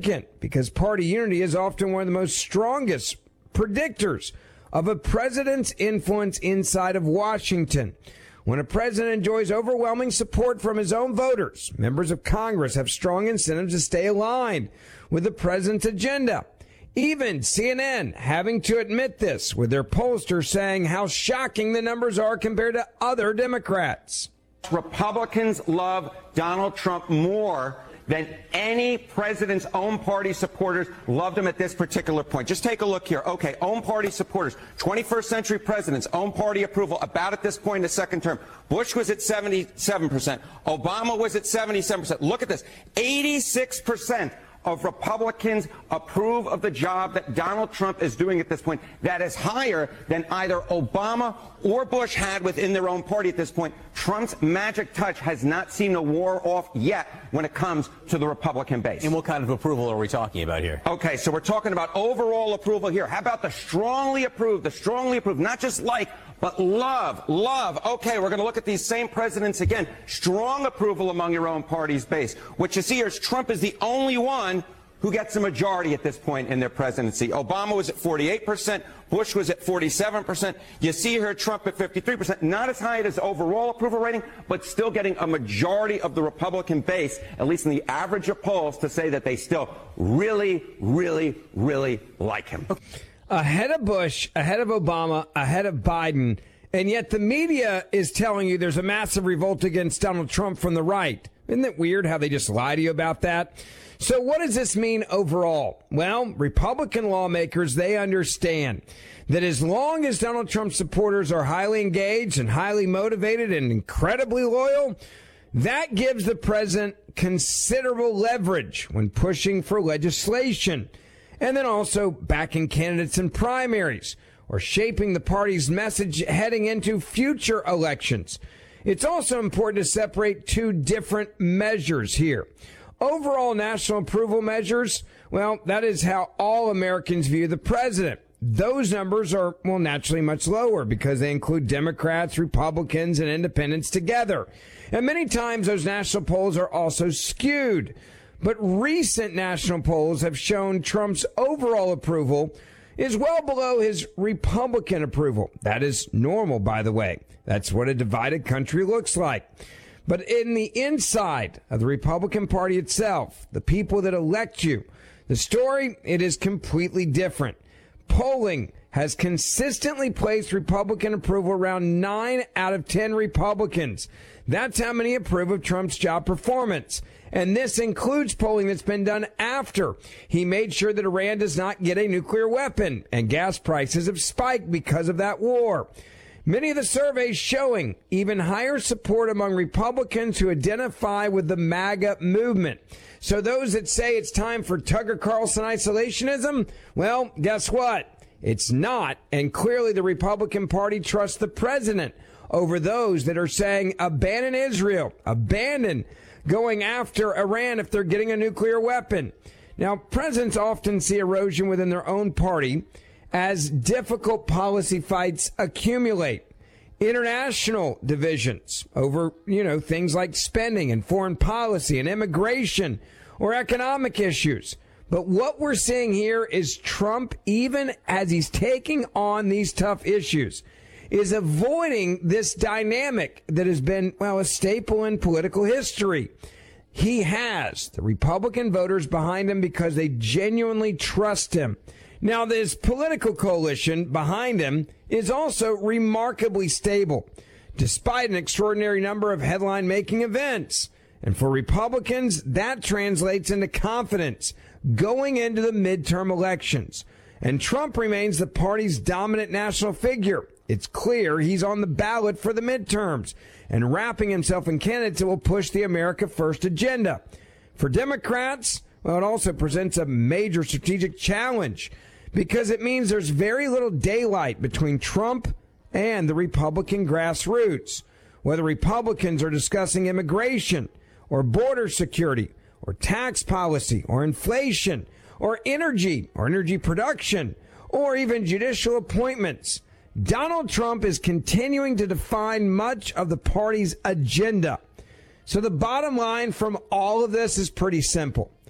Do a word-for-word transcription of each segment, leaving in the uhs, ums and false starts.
significant because party unity is often one of the most strongest predictors of a president's influence inside of Washington. When a president enjoys overwhelming support from his own voters, members of Congress have strong incentives to stay aligned with the president's agenda. Even C N N having to admit this, with their pollsters saying how shocking the numbers are compared to other Democrats. Republicans love Donald Trump more than any president's own party supporters loved him at this particular point. Just take a look here. Okay, own party supporters, twenty-first century presidents, own party approval about at this point in the second term. Bush was at seventy-seven percent. Obama was at seventy-seven percent. Look at this. eighty-six percent of Republicans approve of the job that Donald Trump is doing at this point. That is higher than either Obama or Bush had within their own party at this point. Trump's magic touch has not seemed to wear off yet when it comes to the Republican base. And what kind of approval are we talking about here? Okay, so we're talking about overall approval here. How about the strongly approved, the strongly approved, not just like, but love, love. Okay, we're going to look at these same presidents again. Strong approval among your own party's base. What you see here is Trump is the only one who gets a majority at this point in their presidency. Obama was at forty-eight percent. Bush was at forty-seven percent. You see here Trump at fifty-three percent. Not as high as overall approval rating, but still getting a majority of the Republican base, at least in the average of polls, to say that they still really, really, really like him. Ahead of Bush, ahead of Obama, ahead of Biden, and yet the media is telling you there's a massive revolt against Donald Trump from the right. Isn't it weird how they just lie to you about that? So what does this mean overall? Well, Republican lawmakers, they understand that as long as Donald Trump supporters are highly engaged and highly motivated and incredibly loyal, that gives the president considerable leverage when pushing for legislation. And then also backing candidates in primaries or shaping the party's message heading into future elections. It's also important to separate two different measures here. Overall national approval measures, well, that is how all Americans view the president. Those numbers are, well, naturally much lower because they include Democrats, Republicans, and independents together. And many times those national polls are also skewed. But recent national polls have shown Trump's overall approval is well below his Republican approval. That is normal, by the way. That's what a divided country looks like. But in the inside of the Republican Party itself, the people that elect you, the story, it is completely different. Polling has consistently placed Republican approval around nine out of ten Republicans. That's how many approve of Trump's job performance. And this includes polling that's been done after he made sure that Iran does not get a nuclear weapon, and gas prices have spiked because of that war. Many of the surveys showing even higher support among Republicans who identify with the MAGA movement. So those that say it's time for Tucker Carlson isolationism, well, guess what? It's not. And clearly the Republican Party trusts the president over those that are saying abandon Israel, abandon going after Iran if they're getting a nuclear weapon. Now, presidents often see erosion within their own party as difficult policy fights accumulate. International divisions over, you know, things like spending and foreign policy and immigration or economic issues. But what we're seeing here is Trump, even as he's taking on these tough issues, is avoiding this dynamic that has been, well, a staple in political history. He has the Republican voters behind him because they genuinely trust him. Now, this political coalition behind him is also remarkably stable, despite an extraordinary number of headline-making events. And for Republicans, that translates into confidence going into the midterm elections. And Trump remains the party's dominant national figure. It's clear he's on the ballot for the midterms and wrapping himself in candidates that will push the America First agenda. For Democrats, well, it also presents a major strategic challenge because it means there's very little daylight between Trump and the Republican grassroots. Whether Republicans are discussing immigration or border security or tax policy or inflation or energy or energy production or even judicial appointments, Donald Trump is continuing to define much of the party's agenda. So the bottom line from all of this is pretty simple.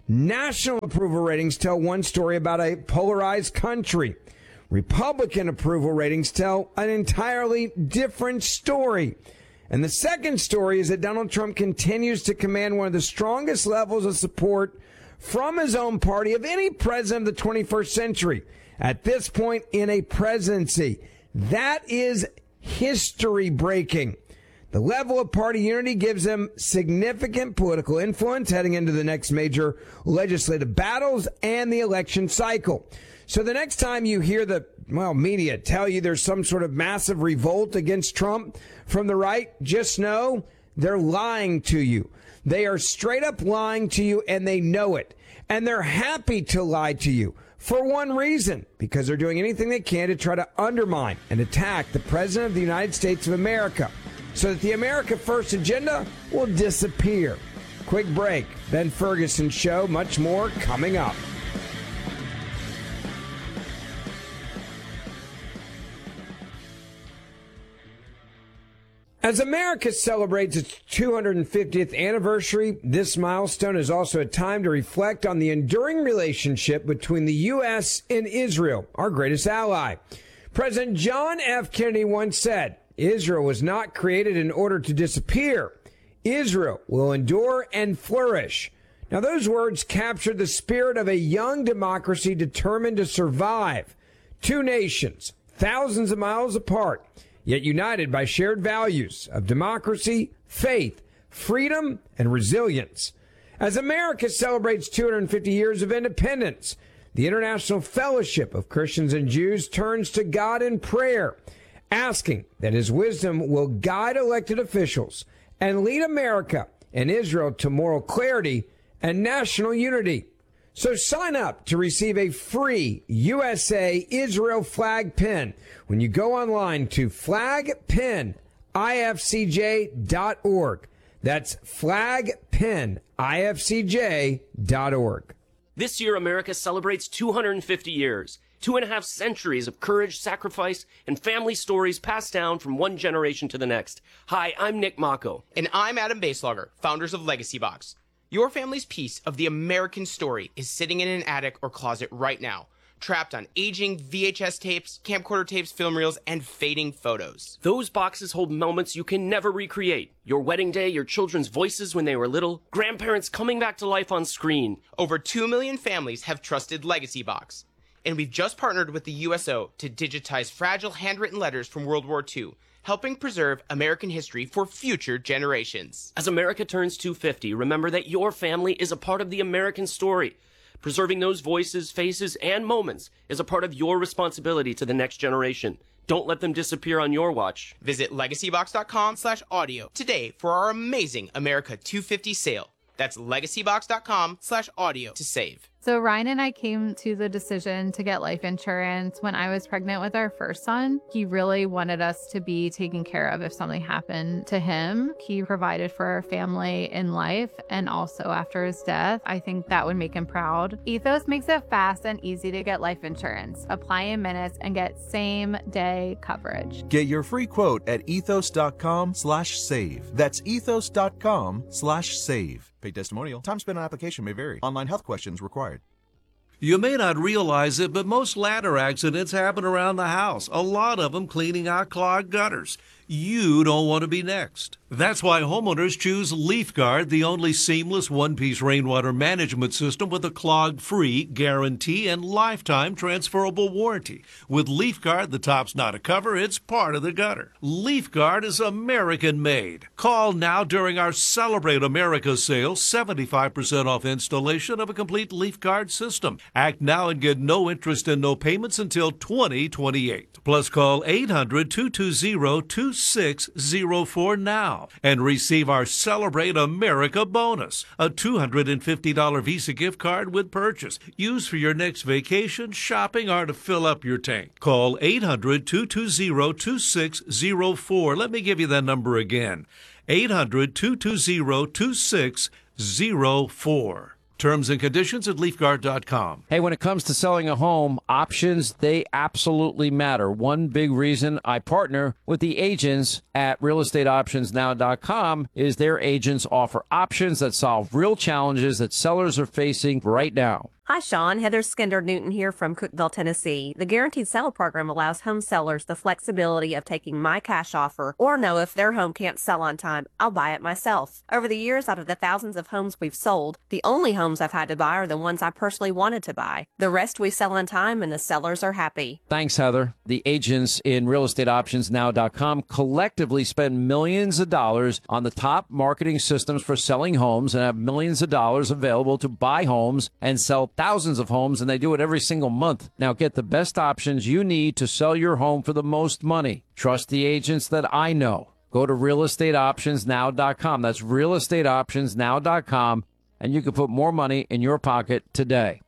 National approval ratings tell one story about a polarized country. Republican approval ratings tell an entirely different story. And the second story is that Donald Trump continues to command one of the strongest levels of support from his own party of any president of the twenty-first century at this point in a presidency. That is history breaking. The level of party unity gives him significant political influence heading into the next major legislative battles and the election cycle. So the next time you hear the, well, media tell you there's some sort of massive revolt against Trump from the right, just know they're lying to you. They are straight up lying to you, and they know it. And they're happy to lie to you for one reason, because they're doing anything they can to try to undermine and attack the President of the United States of America so that the America First agenda will disappear. Quick break. Ben Ferguson Show. Much more coming up. As America celebrates its two hundred fiftieth anniversary, this milestone is also a time to reflect on the enduring relationship between the U S and Israel, our greatest ally. President John F. Kennedy once said, "Israel was not created in order to disappear. Israel will endure and flourish." Now, those words captured the spirit of a young democracy determined to survive. Two nations, thousands of miles apart, yet united by shared values of democracy, faith, freedom, and resilience. As America celebrates two hundred fifty years of independence, the International Fellowship of Christians and Jews turns to God in prayer, asking that his wisdom will guide elected officials and lead America and Israel to moral clarity and national unity. So sign up to receive a free U S A Israel flag pin when you go online to flag pin I F C J dot org. That's flag pin I F C J dot org. This year, America celebrates two hundred fifty years, two and a half centuries of courage, sacrifice, and family stories passed down from one generation to the next. Hi, I'm Nick Mako. And I'm Adam Baselogger, founders of Legacy Box. Your family's piece of the American story is sitting in an attic or closet right now, trapped on aging V H S tapes, camcorder tapes, film reels, and fading photos. Those boxes hold moments you can never recreate. Your wedding day, your children's voices when they were little, grandparents coming back to life on screen. Over two million families have trusted Legacy Box. And we've just partnered with the U S O to digitize fragile handwritten letters from World War Two, helping preserve American history for future generations. As America turns two hundred fifty, remember that your family is a part of the American story. Preserving those voices, faces, and moments is a part of your responsibility to the next generation. Don't let them disappear on your watch. Visit legacybox.com slash audio today for our amazing America two hundred fifty sale. That's legacybox.com slash audio to save. So Ryan and I came to the decision to get life insurance when I was pregnant with our first son. He really wanted us to be taken care of if something happened to him. He provided for our family in life and also after his death. I think that would make him proud. Ethos makes it fast and easy to get life insurance. Apply in minutes and get same day coverage. Get your free quote at ethos.com slash save. That's ethos.com slash save. Paid testimonial. Time spent on application may vary. Online health questions required. You may not realize it, but most ladder accidents happen around the house, a lot of them cleaning out clogged gutters. You don't want to be next. That's why homeowners choose LeafGuard, the only seamless one-piece rainwater management system with a clog-free guarantee and lifetime transferable warranty. With LeafGuard, the top's not a cover, it's part of the gutter. LeafGuard is American-made. Call now during our Celebrate America sale, seventy-five percent off installation of a complete LeafGuard system. Act now and get no interest and no payments until twenty twenty-eight. Plus call eight hundred, two two zero, two six zero four now and receive our Celebrate America bonus, a two hundred fifty dollars Visa gift card with purchase. Use for your next vacation, shopping, or to fill up your tank. Call eight hundred, two two zero, two six zero four. Let me give you that number again. eight hundred, two two zero, two six zero four. Terms and conditions at leaf guard dot com. Hey, when it comes to selling a home, options, they absolutely matter. One big reason I partner with the agents at real estate options now dot com is their agents offer options that solve real challenges that sellers are facing right now. Hi, Sean. Heather Skinder Newton here from Cookeville, Tennessee. The Guaranteed Seller Program allows home sellers the flexibility of taking my cash offer or know if their home can't sell on time, I'll buy it myself. Over the years, out of the thousands of homes we've sold, the only homes I've had to buy are the ones I personally wanted to buy. The rest we sell on time and the sellers are happy. Thanks, Heather. The agents in real estate options now dot com collectively spend millions of dollars on the top marketing systems for selling homes and have millions of dollars available to buy homes and sell thousands of homes, and they do it every single month. Now get the best options you need to sell your home for the most money. Trust the agents that I know. Go to real estate options now dot com. That's real estate options now dot com, and you can put more money in your pocket today.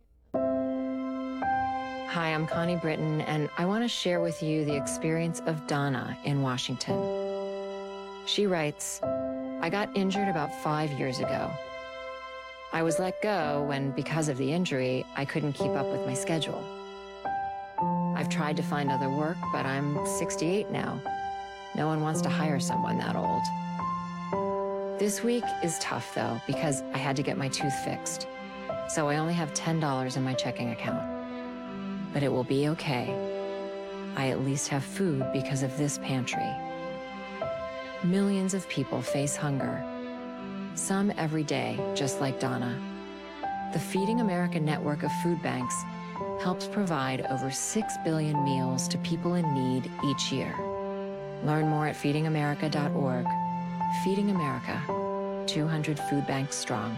Hi, I'm Connie Britton, and I want to share with you the experience of Donna in Washington. She writes, I got injured about five years ago. I was let go when, because of the injury, I couldn't keep up with my schedule. I've tried to find other work, but I'm sixty-eight now. No one wants to hire someone that old. This week is tough, though, because I had to get my tooth fixed. So I only have ten dollars in my checking account. But it will be okay. I at least have food because of this pantry. Millions of people face hunger. Some every day, just like Donna. The Feeding America network of food banks helps provide over six billion meals to people in need each year. Learn more at feeding america dot org. Feeding America, two hundred food banks strong.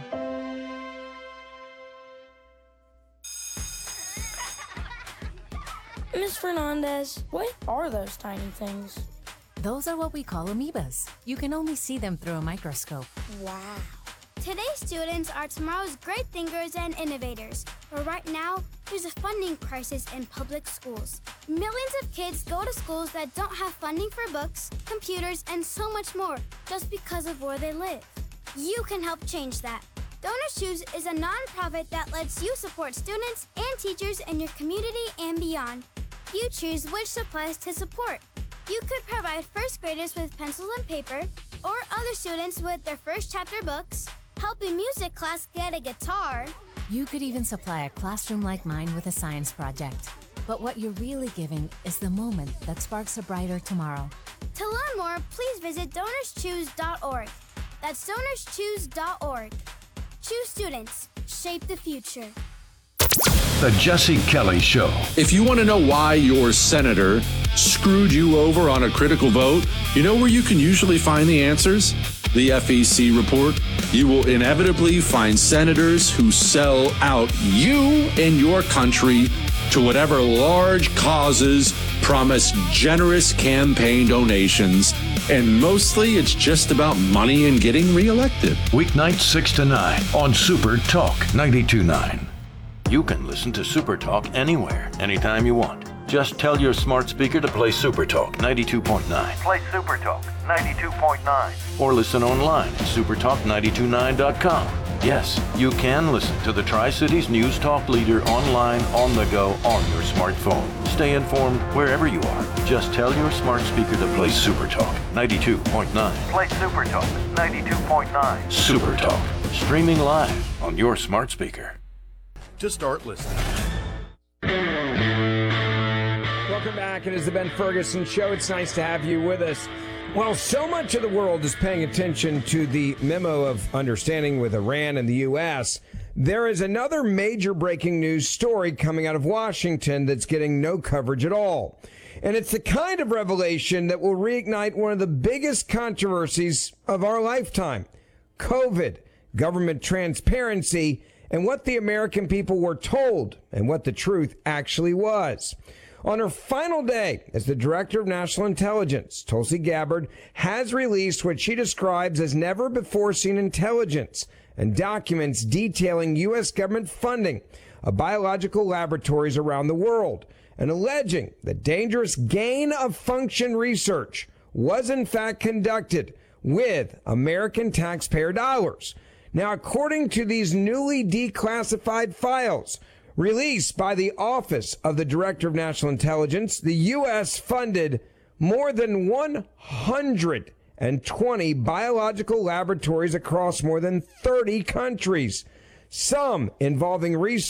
Miz Fernandez, what are those tiny things? Those are what we call amoebas. You can only see them through a microscope. Wow. Today's students are tomorrow's great thinkers and innovators. But right now, there's a funding crisis in public schools. Millions of kids go to schools that don't have funding for books, computers, and so much more just because of where they live. You can help change that. Donors Choose is a nonprofit that lets you support students and teachers in your community and beyond. You choose which supplies to support. You could provide first graders with pencils and paper, or other students with their first chapter books, help a music class get a guitar. You could even supply a classroom like mine with a science project. But what you're really giving is the moment that sparks a brighter tomorrow. To learn more, please visit donors choose dot org. That's donors choose dot org. Choose students. Shape the future. The Jesse Kelly Show. If you want to know why your senator screwed you over on a critical vote, you know where you can usually find the answers? The F E C report. You will inevitably find senators who sell out you and your country to whatever large causes, promise generous campaign donations, and mostly it's just about money and getting reelected. Weeknights six to nine on Super Talk ninety-two point nine. You can listen to Super Talk anywhere, anytime you want. Just tell your smart speaker to play Super Talk ninety-two point nine. Play Super Talk ninety-two point nine. Or listen online at super talk nine two nine dot com. Yes, you can listen to the Tri-Cities News Talk leader online, on the go, on your smartphone. Stay informed wherever you are. Just tell your smart speaker to play Super Talk ninety-two point nine. Play Super Talk ninety-two point nine. Super Talk, streaming live on your smart speaker. To start listening. Welcome back. It is the Ben Ferguson Show. It's nice to have you with us. While so much of the world is paying attention to the memo of understanding with Iran and the U S, there is another major breaking news story coming out of Washington that's getting no coverage at all. And it's the kind of revelation that will reignite one of the biggest controversies of our lifetime: COVID, government transparency, and what the American people were told and what the truth actually was. On her final day as the Director of National Intelligence, Tulsi Gabbard has released what she describes as never-before-seen intelligence and documents detailing U S government funding of biological laboratories around the world, and alleging that dangerous gain-of-function research was in fact conducted with American taxpayer dollars. Now, according to these newly declassified files released by the Office of the Director of National Intelligence, the U S funded more than one hundred twenty biological laboratories across more than thirty countries, some involving research